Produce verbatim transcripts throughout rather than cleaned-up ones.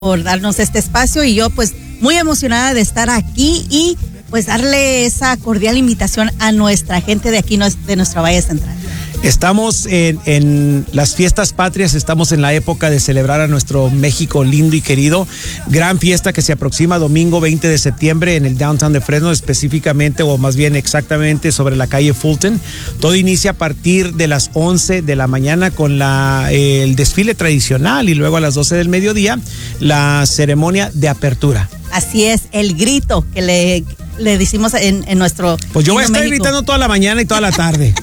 por darnos este espacio y yo pues muy emocionada de estar aquí y pues darle esa cordial invitación a nuestra gente de aquí de nuestra Valle Central. Estamos en, en las fiestas patrias, estamos en la época de celebrar a nuestro México lindo y querido. Gran fiesta que se aproxima domingo veinte de septiembre en el downtown de Fresno, específicamente o más bien exactamente sobre la calle Fulton. Todo inicia a partir de las once de la mañana con la, eh, el desfile tradicional y luego a las doce del mediodía la ceremonia de apertura. Así es, el grito que le, le decimos en, en nuestro... Pues yo voy a estar México. gritando toda la mañana y toda la tarde.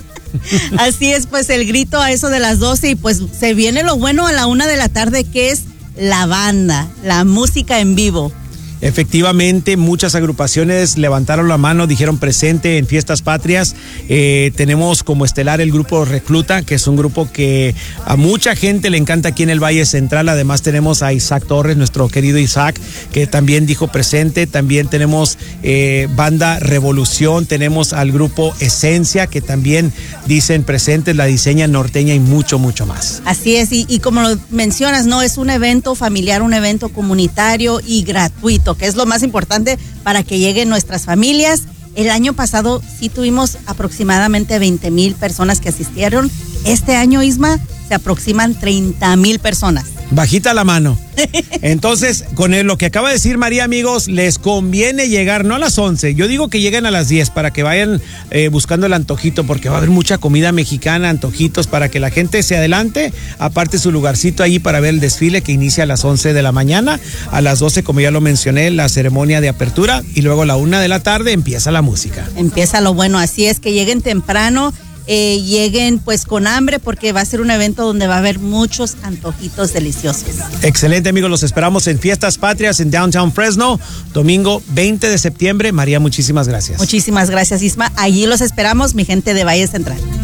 Así es, pues el grito a eso de las doce y pues se viene lo bueno a la una de la tarde, que es la banda, la música en vivo. Efectivamente, muchas agrupaciones levantaron la mano, dijeron presente en Fiestas Patrias. Eh, tenemos como estelar el grupo Recluta, que es un grupo que a mucha gente le encanta aquí en el Valle Central. Además tenemos a Isaac Torres, nuestro querido Isaac, que también dijo presente. También tenemos eh, Banda Revolución, tenemos al grupo Esencia, que también dicen presentes, la diseña norteña y mucho, mucho más. Así es, y, y como lo mencionas, no es un evento familiar, un evento comunitario y gratuito, que es lo más importante para que lleguen nuestras familias. El año pasado sí tuvimos aproximadamente veinte mil personas que asistieron. Este año, Isma, se aproximan treinta mil personas. Bajita la mano. Entonces, con el, lo que acaba de decir María, amigos, les conviene llegar, no a las once, yo digo que lleguen a las diez para que vayan eh, buscando el antojito, porque va a haber mucha comida mexicana, antojitos, para que la gente se adelante, aparte su lugarcito ahí para ver el desfile que inicia a las once de la mañana, a las doce, como ya lo mencioné, la ceremonia de apertura, y luego a la una de la tarde empieza la música. Empieza lo bueno, así es que lleguen temprano. Eh, lleguen pues con hambre, porque va a ser un evento donde va a haber muchos antojitos deliciosos. Excelente, amigos, los esperamos en Fiestas Patrias en Downtown Fresno, domingo veinte de septiembre. María, muchísimas gracias. Muchísimas gracias, Isma. Allí los esperamos, mi gente de Valle Central.